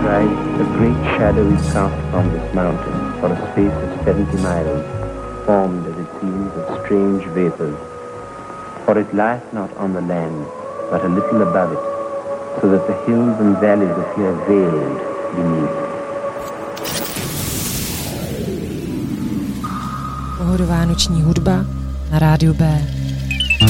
sunrise, a great shadow is cast from this mountain for a space of 70 miles, formed, as it seems, of strange vapors. For it lieth not on the land, but a little above it, so that the hills and valleys appear veiled beneath. Pohodovánoční hudba na rádiu B.